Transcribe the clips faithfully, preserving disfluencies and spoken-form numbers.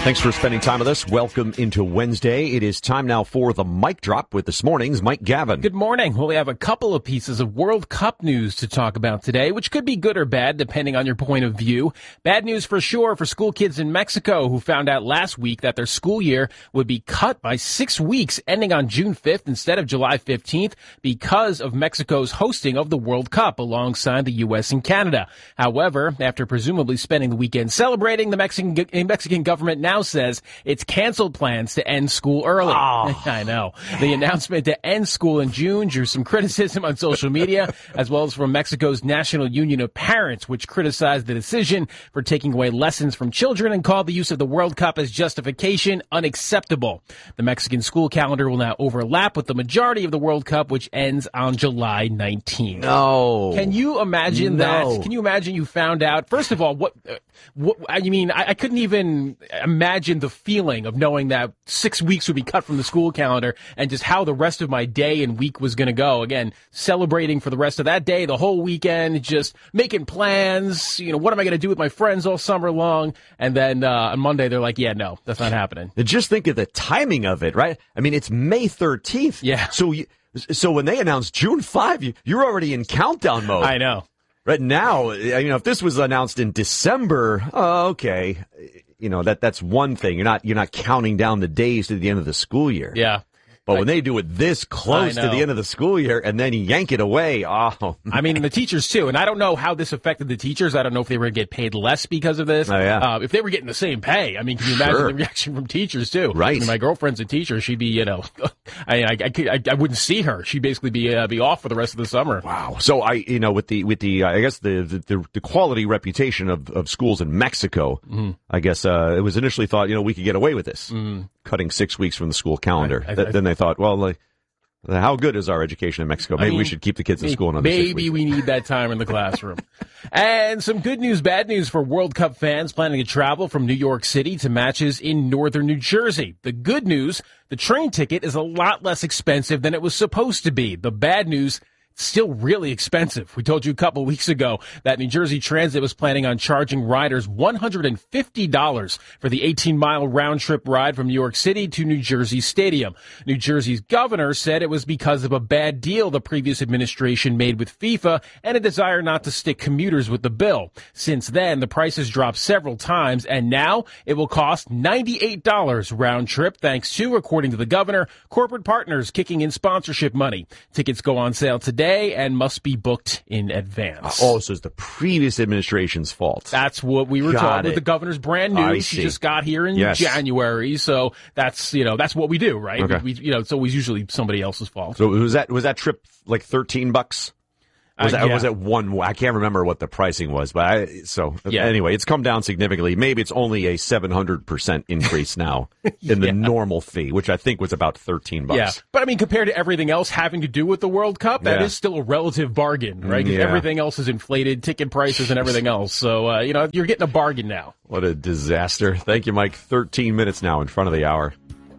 Thanks for spending time with us. Welcome into Wednesday. It is time now for the Mic Drop with this morning's Mike Gavin. Good morning. Well, we have a couple of pieces of World Cup news to talk about today, which could be good or bad, depending on your point of view. Bad news for sure for school kids in Mexico who found out last week that their school year would be cut by six weeks, ending on June fifth instead of July fifteenth, because of Mexico's hosting of the World Cup alongside the U S and Canada. However, after presumably spending the weekend celebrating, the Mexican, Mexican government now says it's canceled plans to end school early. Oh. I know. The announcement to end school in June drew some criticism on social media, as well as from Mexico's National Union of Parents, which criticized the decision for taking away lessons from children and called the use of the World Cup as justification unacceptable. The Mexican school calendar will now overlap with the majority of the World Cup, which ends on July nineteenth. No. Can you imagine no. that? Can you imagine you found out, first of all, what, uh, what I mean, I, I couldn't even imagine the feeling of knowing that six weeks would be cut from the school calendar and just how the rest of my day and week was going to go. Again, celebrating for the rest of that day, the whole weekend, just making plans. You know, what am I going to do with my friends all summer long? And then uh, on Monday, they're like, yeah, no, that's not happening. Just think of the timing of it, right? I mean, it's May thirteenth. Yeah. So, you, so when they announced June fifth, you, you're already in countdown mode. I know. Right now, you know, if this was announced in December, oh, okay. You know, that that's one thing. You're not you're not counting down the days to the end of the school year. Yeah. But I, when they do it this close to the end of the school year and then yank it away, oh. I mean, the teachers, too. And I don't know how this affected the teachers. I don't know if they were going to get paid less because of this. Oh, yeah. Uh, if they were getting the same pay, I mean, can you imagine Sure. the reaction from teachers, too? Right. I mean, my girlfriend's a teacher. She'd be, you know, I, I, I, I, I wouldn't see her. She'd basically be uh, be off for the rest of the summer. Wow. So I, you know, with the with the, I guess the the, the quality reputation of, of schools in Mexico, mm-hmm. I guess uh, it was initially thought, you know, we could get away with this, mm-hmm. cutting six weeks from the school calendar. I, I, Th- I, then they thought, well, like, how good is our education in Mexico? Maybe I mean, we should keep the kids in school another six weeks. Maybe we need that time in the classroom. And some good news, bad news for World Cup fans planning to travel from New York City to matches in northern New Jersey. The good news, the train ticket is a lot less expensive than it was supposed to be. The bad news, still really expensive. We told you a couple of weeks ago that New Jersey Transit was planning on charging riders one hundred fifty dollars for the eighteen-mile round-trip ride from New York City to New Jersey Stadium. New Jersey's governor said it was because of a bad deal the previous administration made with FIFA and a desire not to stick commuters with the bill. Since then, the price has dropped several times, and now it will cost ninety-eight dollars round-trip, thanks to, according to the governor, corporate partners kicking in sponsorship money. Tickets go on sale today and must be booked in advance. Oh, so it's the previous administration's fault. That's what we were Got told it. with the governor's brand new. I She see. just got here in Yes. January, so that's, you know, that's what we do, right? Okay. We, you know, it's always usually somebody else's fault. So was that was that trip like thirteen bucks? Was Uh, that, yeah. was it one? I can't remember what the pricing was, but I, so Yeah. anyway, it's come down significantly. Maybe it's only a seven hundred percent increase now in the Yeah. normal fee, which I think was about thirteen bucks. Yeah, but I mean, compared to everything else having to do with the World Cup, that Yeah. is still a relative bargain, right? 'Cause Yeah. everything else is inflated, ticket prices and everything else. So, uh, you know, you're getting a bargain now. What a disaster. Thank you, Mike. thirteen minutes now in front of the hour.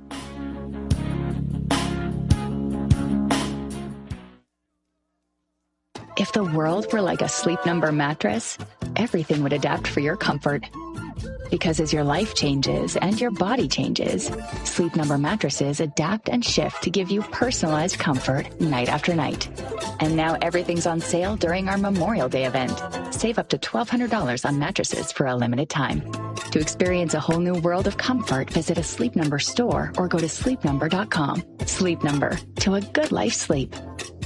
If the world were like a Sleep Number mattress, everything would adapt for your comfort. Because as your life changes and your body changes, Sleep Number mattresses adapt and shift to give you personalized comfort night after night. And now everything's on sale during our Memorial Day event. Save up to twelve hundred dollars on mattresses for a limited time. To experience a whole new world of comfort, visit a Sleep Number store or go to sleep number dot com. Sleep Number, to a good life sleep.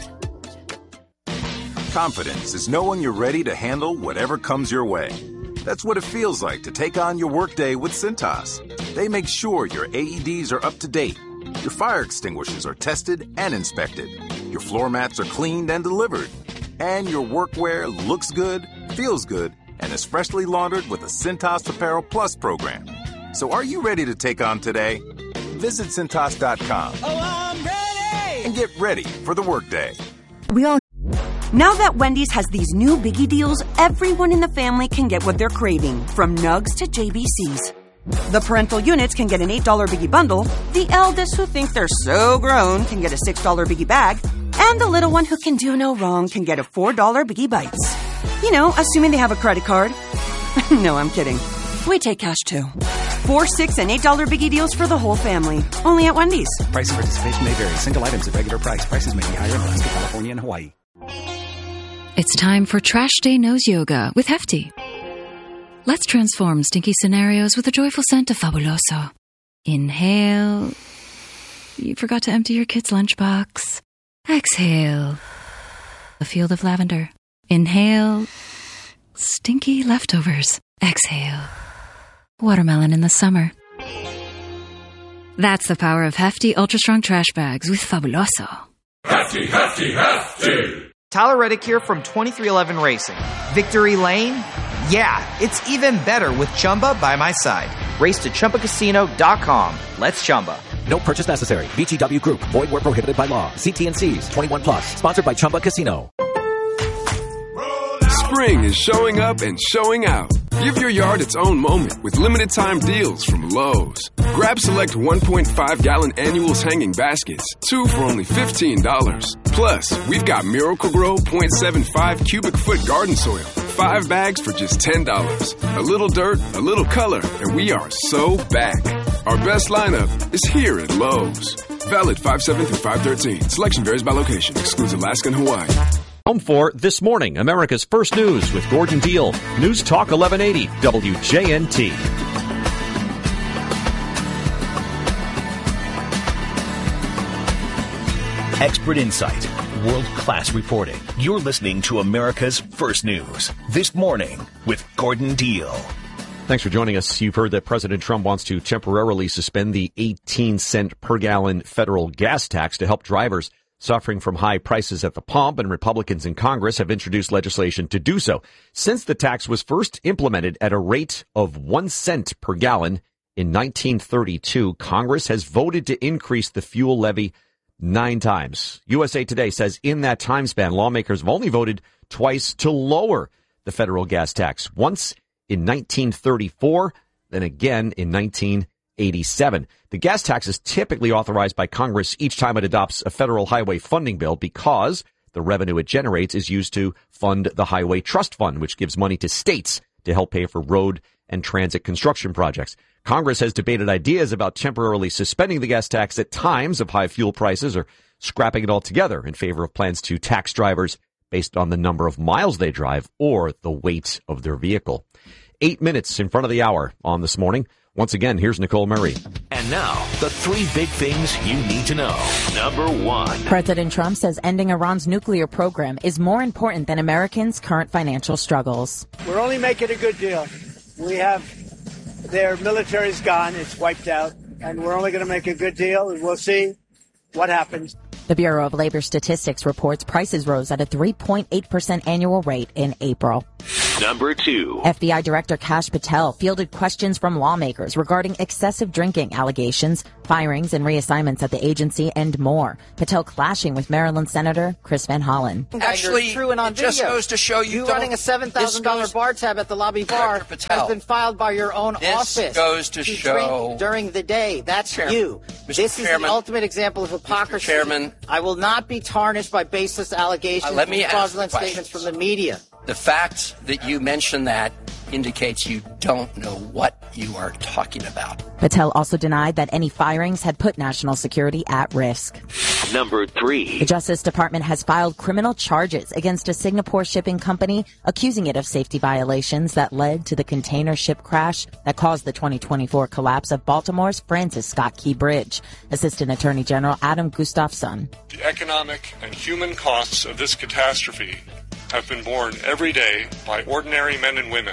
Confidence is knowing you're ready to handle whatever comes your way. That's what it feels like to take on your workday with Cintas. They make sure your A E Ds are up to date, your fire extinguishers are tested and inspected, your floor mats are cleaned and delivered, and your workwear looks good, feels good, and is freshly laundered with the Cintas Apparel Plus program. So are you ready to take on today? Visit Cintas dot com. Oh, I'm ready! And get ready for the workday. We all Now that Wendy's has these new biggie deals, everyone in the family can get what they're craving, from nugs to J B Cs. The parental units can get an eight dollar biggie bundle, the eldest who think they're so grown can get a six dollar biggie bag, and the little one who can do no wrong can get a four dollar biggie bites. You know, assuming they have a credit card. No, I'm kidding. We take cash too. Four, six, and eight dollar biggie deals for the whole family. Only at Wendy's. Price and participation may vary. Single items at regular price. Prices may be higher in Alaska, California, and Hawaii. It's time for Trash Day Nose Yoga with Hefty. Let's transform stinky scenarios with a joyful scent of Fabuloso. Inhale. You forgot to empty your kid's lunchbox. Exhale. A field of lavender. Inhale. Stinky leftovers. Exhale. Watermelon in the summer. That's the power of Hefty Ultra Strong Trash Bags with Fabuloso. Hefty, Hefty, Hefty! Tyler Reddick here from twenty-three eleven Racing. Victory Lane? Yeah, it's even better with Chumba by my side. Race to Chumba Casino dot com. Let's Chumba. No purchase necessary. V G W Group. Void where prohibited by law. See T and C's. twenty-one plus. Sponsored by Chumba Casino. Spring is showing up and showing out. Give your yard its own moment with limited time deals from Lowe's. Grab select one point five gallon annuals hanging baskets, two for only fifteen dollars. Plus, we've got Miracle-Gro point seven five cubic foot garden soil, five bags for just ten dollars. A little dirt, a little color, and we are so back. Our best lineup is here at Lowe's. Valid five seven through five thirteen. Selection varies by location. Excludes Alaska and Hawaii. Home for This Morning, America's First News with Gordon Deal. News Talk eleven eighty, W J N T. Expert insight, world-class reporting. You're listening to America's First News. This Morning with Gordon Deal. Thanks for joining us. You've heard that President Trump wants to temporarily suspend the eighteen cent per gallon federal gas tax to help drivers suffering from high prices at the pump, and Republicans in Congress have introduced legislation to do so. Since the tax was first implemented at a rate of one cent per gallon in nineteen thirty-two, Congress has voted to increase the fuel levy nine times. U S A Today says in that time span, lawmakers have only voted twice to lower the federal gas tax. Once in nineteen thirty-four, then again in nineteen eighty-seven. The gas tax is typically authorized by Congress each time it adopts a federal highway funding bill because the revenue it generates is used to fund the Highway Trust Fund, which gives money to states to help pay for road and transit construction projects. Congress has debated ideas about temporarily suspending the gas tax at times of high fuel prices or scrapping it altogether in favor of plans to tax drivers based on the number of miles they drive or the weight of their vehicle. Eight minutes in front of the hour on This Morning. Once again, here's Nicole Murray. And now, the three big things you need to know. Number one. President Trump says ending Iran's nuclear program is more important than Americans' current financial struggles. We're only making a good deal. We have their military's gone. It's wiped out. And we're only going to make a good deal, and we'll see what happens. The Bureau of Labor Statistics reports prices rose at a three point eight percent annual rate in April. Number two. F B I Director Kash Patel fielded questions from lawmakers regarding excessive drinking allegations, firings and reassignments at the agency, and more. Patel clashing with Maryland Senator Chris Van Hollen. Actually, true and on it just video. goes to show you, you running a seven thousand dollars bar tab at the lobby bar has been filed by your own this office. This goes to, to show drink during the day. That's Chairman, you. Mister This Chairman, is the ultimate example of hypocrisy. Mister Chairman, I will not be tarnished by baseless allegations uh, let me and fraudulent statements from the media. The fact that you mention that indicates you don't know what you are talking about. Patel also denied that any firings had put national security at risk. Number three. The Justice Department has filed criminal charges against a Singapore shipping company, accusing it of safety violations that led to the container ship crash that caused the twenty twenty-four collapse of Baltimore's Francis Scott Key Bridge. Assistant Attorney General Adam Gustafson. The economic and human costs of this catastrophe have been borne every day by ordinary men and women,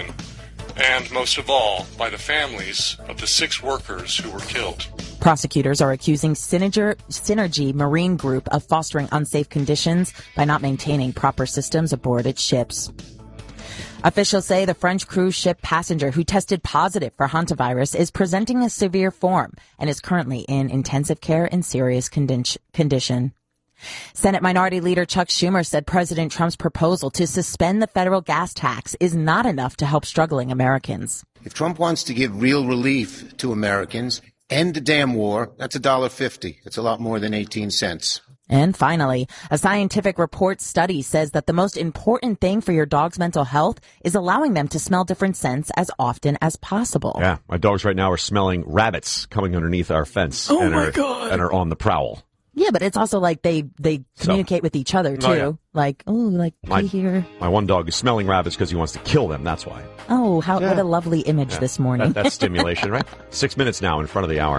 and most of all, by the families of the six workers who were killed. Prosecutors are accusing Synergy, Synergy Marine Group of fostering unsafe conditions by not maintaining proper systems aboard its ships. Officials say the French cruise ship passenger who tested positive for hantavirus is presenting a severe form and is currently in intensive care in serious condi- condition. Senate Minority Leader Chuck Schumer said President Trump's proposal to suspend the federal gas tax is not enough to help struggling Americans. If Trump wants to give real relief to Americans, end the damn war, that's one dollar fifty. It's a lot more than eighteen cents. And finally, a scientific report study says that the most important thing for your dog's mental health is allowing them to smell different scents as often as possible. Yeah, my dogs right now are smelling rabbits coming underneath our fence. Oh and my are, God. And are on the prowl. Yeah, but it's also like they, they communicate So- with each other, too. Oh, yeah. Like, oh, like, My, pee here. my one dog is smelling rabbits because he wants to kill them. That's why. Oh, how Yeah. what a lovely image Yeah. this morning. That, that's stimulation, right? Six minutes now in front of the hour.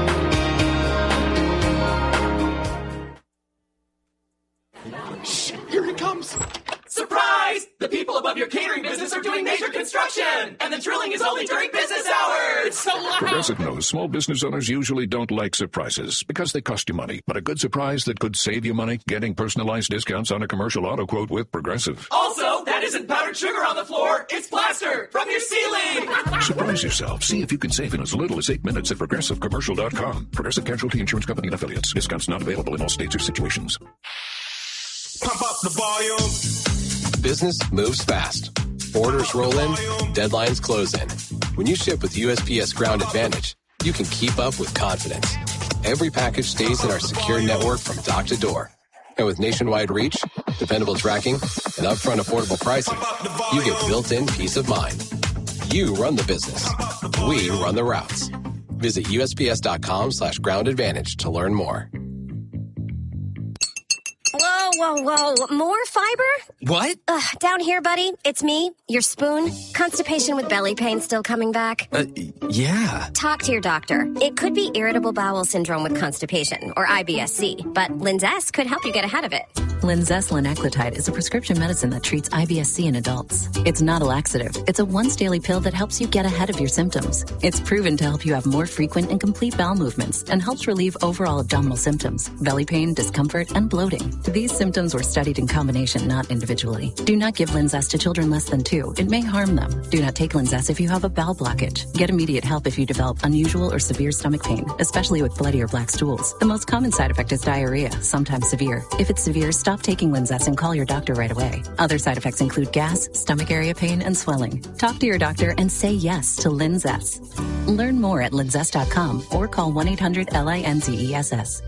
Shh, here he comes. Surprise! The people above your catering business are doing major construction, and the drilling is only during business hours. It's so loud. Progressive knows small business owners usually don't like surprises because they cost you money. But a good surprise that could save you money, getting personalized discounts on a commercial auto quote with Progressive. Also, that isn't powdered sugar on the floor. It's plaster from your ceiling. Surprise yourself. See if you can save in as little as eight minutes at progressive commercial dot com. Progressive Casualty Insurance Company and Affiliates. Discounts not available in all states or situations. Pump up the volume. Business moves fast. Orders roll in, deadlines close in. When you ship with U S P S Ground Advantage, you can keep up with confidence. Every package stays in our secure network from dock to door. And with nationwide reach, dependable tracking, and upfront affordable pricing, you get built-in peace of mind. You run the business. We run the routes. Visit U S P S dot com slash ground advantage to learn more. Whoa, whoa, whoa. More fiber? What? Ugh, down here, buddy. It's me, your spoon. Constipation with belly pain still coming back. Uh, yeah. Talk to your doctor. It could be irritable bowel syndrome with constipation, or I B S C, but Linzess could help you get ahead of it. Linzess linaclotide is a prescription medicine that treats I B S C in adults. It's not a laxative. It's a once-daily pill that helps you get ahead of your symptoms. It's proven to help you have more frequent and complete bowel movements and helps relieve overall abdominal symptoms, belly pain, discomfort, and bloating. These symptoms were studied in combination, not individually. Do not give Linzess to children less than two. It may harm them. Do not take Linzess if you have a bowel blockage. Get immediate help if you develop unusual or severe stomach pain, especially with bloody or black stools. The most common side effect is diarrhea, sometimes severe. If it's severe, stop taking Linzess and call your doctor right away. Other side effects include gas, stomach area pain, and swelling. Talk to your doctor and say yes to Linzess. Learn more at linzess dot com or call one eight hundred L I N Z E S S.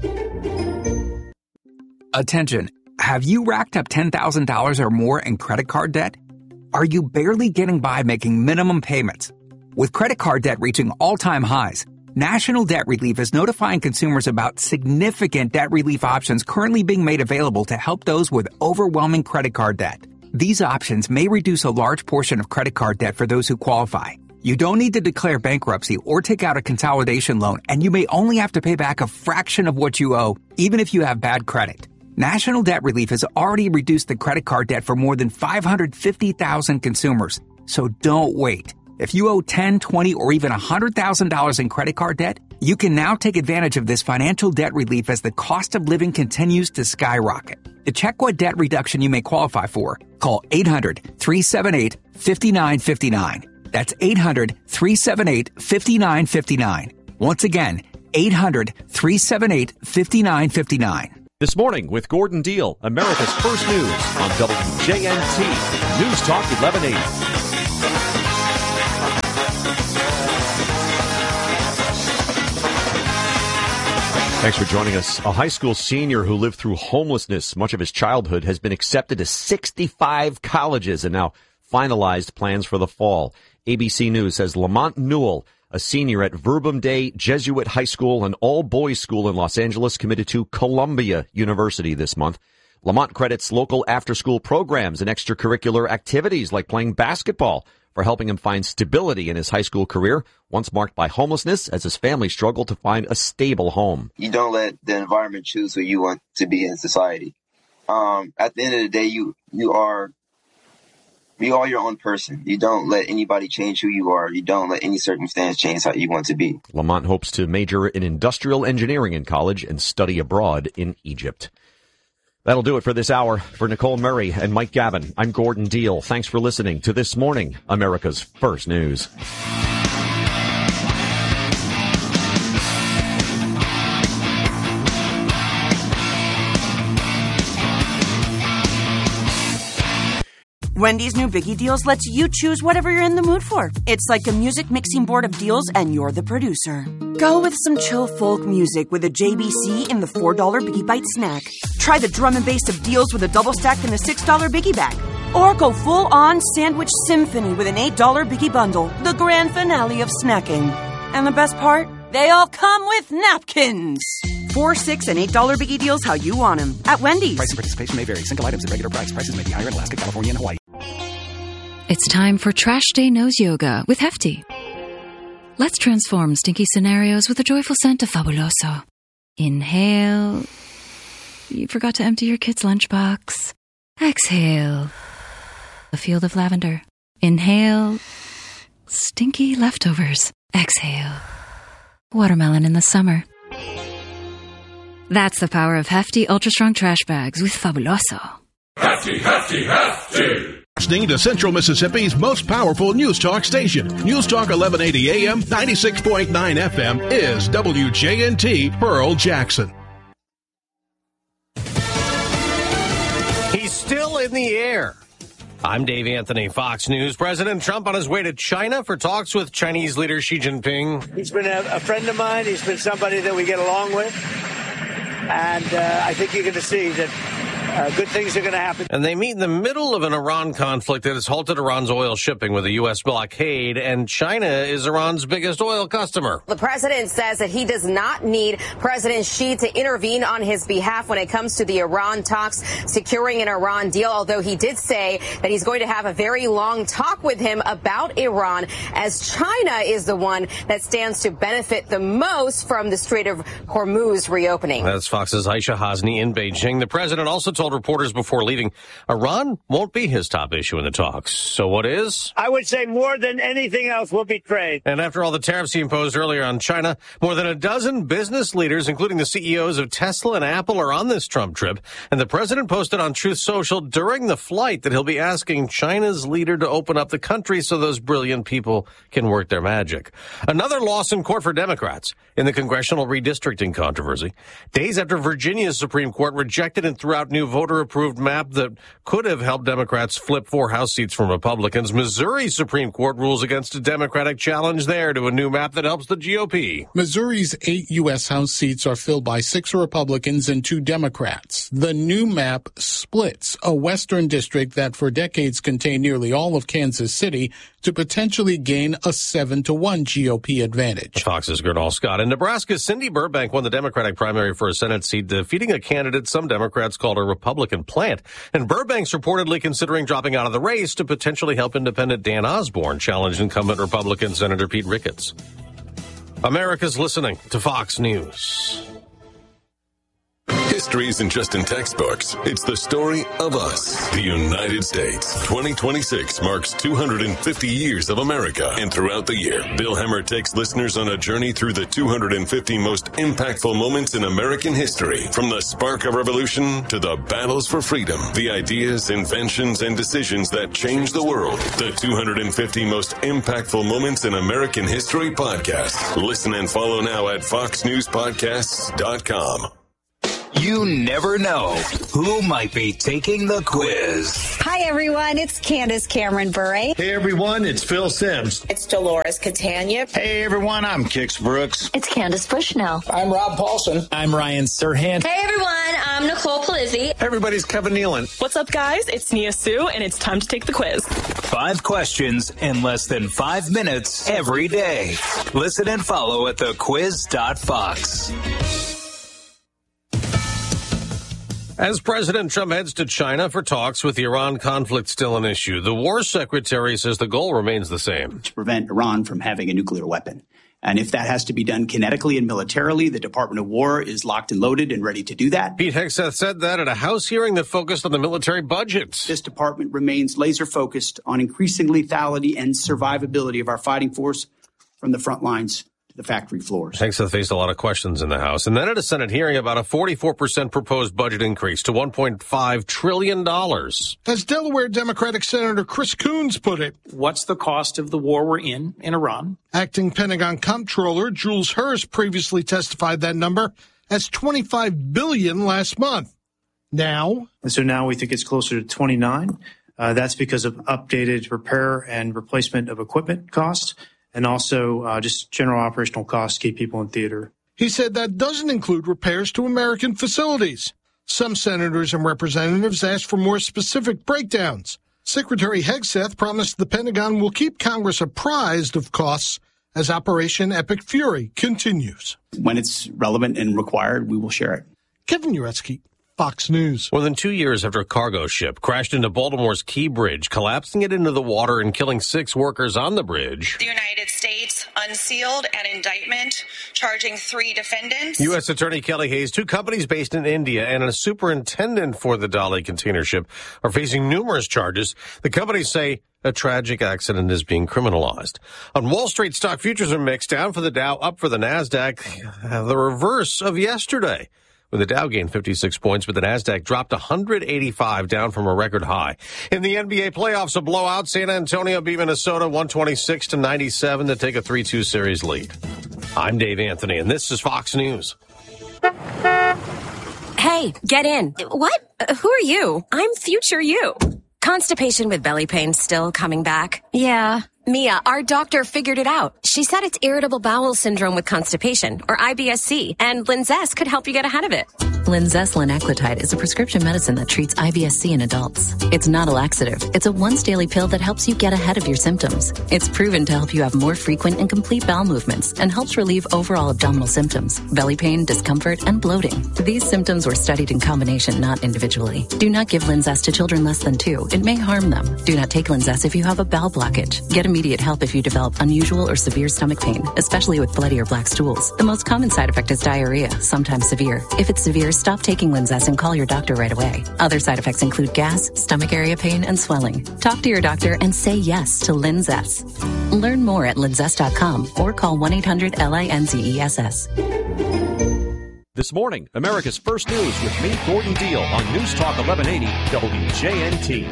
Attention. Have you racked up ten thousand dollars or more in credit card debt? Are you barely getting by making minimum payments? With credit card debt reaching all-time highs, National Debt Relief is notifying consumers about significant debt relief options currently being made available to help those with overwhelming credit card debt. These options may reduce a large portion of credit card debt for those who qualify. You don't need to declare bankruptcy or take out a consolidation loan, and you may only have to pay back a fraction of what you owe, even if you have bad credit. National Debt Relief has already reduced the credit card debt for more than five hundred fifty thousand consumers. So don't wait. If you owe ten, twenty, or even one hundred thousand dollars in credit card debt, you can now take advantage of this financial debt relief as the cost of living continues to skyrocket. To check what debt reduction you may qualify for, call eight hundred, three seven eight, five nine five nine. That's eight hundred, three seven eight, five nine five nine. Once again, eight hundred, three seven eight, five nine five nine. This morning with Gordon Deal, America's First News on W J N T News Talk eleven eighty. Thanks for joining us. A high school senior who lived through homelessness much of his childhood has been accepted to sixty-five colleges and now finalized plans for the fall. A B C News says Lamont Newell, a senior at Verbum Day Jesuit High School, an all-boys school in Los Angeles, committed to Columbia University this month. Lamont credits local after-school programs and extracurricular activities like playing basketball for helping him find stability in his high school career, once marked by homelessness as his family struggled to find a stable home. You don't let the environment choose who you want to be in society. Um, at the end of the day, you you are you are your own person. You don't let anybody change who you are. You don't let any circumstance change how you want to be. Lamont hopes to major in industrial engineering in college and study abroad in Egypt. That'll do it for this hour. For Nicole Murray and Mike Gavin, I'm Gordon Deal. Thanks for listening to This Morning, America's First News. Wendy's new Biggie Deals lets you choose whatever you're in the mood for. It's like a music mixing board of deals, and you're the producer. Go with some chill folk music with a J B C in the four dollar Biggie Bite snack. Try the drum and bass of deals with a double stack in the six dollar Biggie Bag. Or go full-on sandwich symphony with an eight dollar Biggie Bundle, the grand finale of snacking. And the best part? They all come with napkins. Four, six, and eight dollar Biggie Deals how you want them at Wendy's. Price and participation may vary. Single items at regular price. Prices may be higher in Alaska, California, and Hawaii. It's time for Trash Day Nose Yoga with Hefty. Let's transform stinky scenarios with a joyful scent of Fabuloso. Inhale. You forgot to empty your kid's lunchbox. Exhale. A field of lavender. Inhale. Stinky leftovers. Exhale. Watermelon in the summer. That's the power of Hefty Ultra Strong Trash Bags with Fabuloso. Hefty, hefty, hefty! Listening to Central Mississippi's most powerful news talk station. News Talk eleven eighty A M, ninety-six point nine F M is W J N T Pearl Jackson. He's still in the air. I'm Dave Anthony, Fox News. President Trump on his way to China for talks with Chinese leader Xi Jinping. He's been a, a friend of mine. He's been somebody that we get along with. And uh, I think you're going to see that uh, good things are going to happen. And they meet in the middle of an Iran conflict that has halted Iran's oil shipping with a U S blockade, and China is Iran's biggest oil customer. The president says that he does not need President Xi to intervene on his behalf when it comes to the Iran talks, securing an Iran deal, although he did say that he's going to have a very long talk with him about Iran, as China is the one that stands to benefit the most from the Strait of Hormuz reopening. That's Fox's Aisha Hasni in Beijing. The president also told reporters before leaving, Iran won't be his top issue in the talks. So what is? I would say more than anything else will be trade. And after all the tariffs he imposed earlier on China, more than a dozen business leaders, including the C E Os of Tesla and Apple, are on this Trump trip. And the president posted on Truth Social during the flight that he'll be asking China's leader to open up the country so those brilliant people can work their magic. Another loss in court for Democrats in the congressional redistricting controversy. Days after Virginia's Supreme Court rejected and threw out new voter-approved map that could have helped Democrats flip four House seats from Republicans, Missouri's Supreme Court rules against a Democratic challenge there to a new map that helps the G O P. Missouri's eight U S House seats are filled by six Republicans and two Democrats. The new map splits a western district that for decades contained nearly all of Kansas City to potentially gain a seven to one G O P advantage. Fox's Gernal Scott. In Nebraska, Cindy Burbank won the Democratic primary for a Senate seat, defeating a candidate some Democrats called a Republican plant. And Burbank's reportedly considering dropping out of the race to potentially help independent Dan Osborne challenge incumbent Republican Senator Pete Ricketts. America's listening to Fox News. History isn't just in textbooks. It's the story of us, the United States. twenty twenty-six marks two hundred fifty years of America. And throughout the year, Bill Hemmer takes listeners on a journey through the two hundred fifty most impactful moments in American history. From the spark of revolution to the battles for freedom, the ideas, inventions, and decisions that changed the world. The two hundred fifty most impactful moments in American history podcast. Listen and follow now at fox news podcasts dot com. You never know who might be taking the quiz. Hi, everyone. It's Candace Cameron Bure. Hey, everyone. It's Phil Sims. It's Dolores Catania. Hey, everyone. I'm Kix Brooks. It's Candace Bushnell. I'm Rob Paulson. I'm Ryan Serhant. Hey, everyone. I'm Nicole Polizzi. Everybody's Kevin Nealon. What's up, guys? It's Nia Sue, and it's time to take the quiz. Five questions in less than five minutes every day. Listen and follow at the quiz dot fox. As President Trump heads to China for talks with the Iran conflict still an issue, the War Secretary says the goal remains the same. To prevent Iran from having a nuclear weapon. And if that has to be done kinetically and militarily, the Department of War is locked and loaded and ready to do that. Pete Hegseth said that at a House hearing that focused on the military budget. This department remains laser focused on increasing lethality and survivability of our fighting force from the front lines to the factory floors. Hegseth faced a lot of questions in the House. And then at a Senate hearing about a forty-four percent proposed budget increase to one point five trillion dollars. As Delaware Democratic Senator Chris Coons put it, what's the cost of the war we're in in Iran? Acting Pentagon Comptroller Jules Hurst previously testified that number as twenty-five billion dollars last month. Now? And so now we think it's closer to twenty-nine. Uh, that's because of updated repair and replacement of equipment costs, and also uh, just general operational costs to keep people in theater. He said that doesn't include repairs to American facilities. Some senators and representatives asked for more specific breakdowns. Secretary Hegseth promised the Pentagon will keep Congress apprised of costs as Operation Epic Fury continues. When it's relevant and required, we will share it. Kevin Uretsky, Fox News. More than two years after a cargo ship crashed into Baltimore's Key Bridge, collapsing it into the water and killing six workers on the bridge. The United States unsealed an indictment charging three defendants. U S. Attorney Kelly Hayes, two companies based in India and a superintendent for the Dali container ship are facing numerous charges. The companies say a tragic accident is being criminalized. On Wall Street, stock futures are mixed, down for the Dow, up for the NASDAQ, the reverse of yesterday, with the Dow gained fifty-six points, but the NASDAQ dropped one hundred eighty-five, down from a record high. In the N B A playoffs, a blowout. San Antonio beat Minnesota one twenty-six to ninety-seven to take a three two series lead. I'm Dave Anthony, and this is Fox News. Hey, get in. What? Uh, who are you? I'm future you. Constipation with belly pain still coming back? Yeah. Mia, our doctor figured it out. She said it's irritable bowel syndrome with constipation, or I B S C, and Linzess could help you get ahead of it. Linzess linaclotide is a prescription medicine that treats I B S C in adults. It's not a laxative. It's a once-daily pill that helps you get ahead of your symptoms. It's proven to help you have more frequent and complete bowel movements and helps relieve overall abdominal symptoms, belly pain, discomfort, and bloating. These symptoms were studied in combination, not individually. Do not give Linzess to children less than two. It may harm them. Do not take Linzess if you have a bowel blockage. Get immediate help if you develop unusual or severe stomach pain, especially with bloody or black stools. The most common side effect is diarrhea, sometimes severe. If it's severe, stop taking Linzess and call your doctor right away. Other side effects include gas, stomach area pain, and swelling. Talk to your doctor and say yes to Linzess. Learn more at linzess dot com or call one eight hundred L I N Z E S S. This morning, America's First News with me, Gordon Deal, on News Talk eleven eighty W J N T.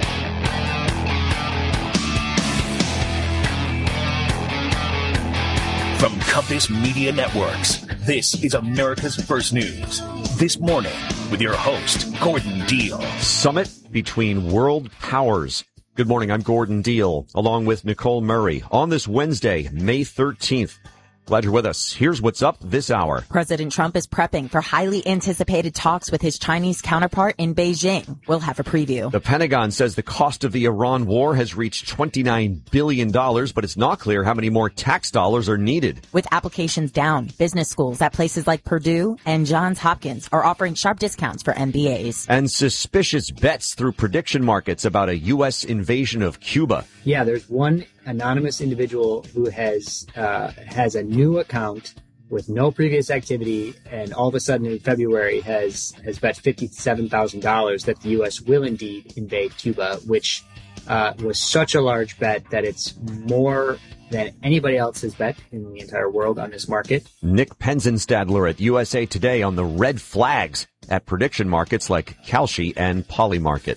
From Compass Media Networks, this is America's First News. This morning, with your host, Gordon Deal. Summit between world powers. Good morning, I'm Gordon Deal, along with Nicole Murray, on this Wednesday, May thirteenth. Glad you're with us. Here's what's up this hour. President Trump is prepping for highly anticipated talks with his Chinese counterpart in Beijing. We'll have a preview. The Pentagon says the cost of the Iran war has reached twenty-nine billion dollars, but it's not clear how many more tax dollars are needed. With applications down, business schools at places like Purdue and Johns Hopkins are offering sharp discounts for M B As. And suspicious bets through prediction markets about a U S invasion of Cuba. Yeah, there's one anonymous individual who has uh, has a new account with no previous activity, and all of a sudden in February has has bet fifty-seven thousand dollars that the U S will indeed invade Cuba, which uh, was such a large bet that it's more than anybody else has bet in the entire world on this market. Nick Penzenstadler at U S A Today on the red flags at prediction markets like Kalshi and Polymarket.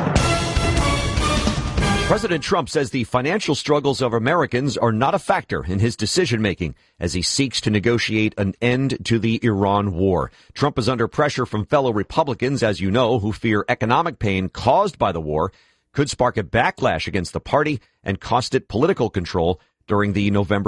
President Trump says the financial struggles of Americans are not a factor in his decision-making as he seeks to negotiate an end to the Iran war. Trump is under pressure from fellow Republicans, as you know, who fear economic pain caused by the war could spark a backlash against the party and cost it political control during the November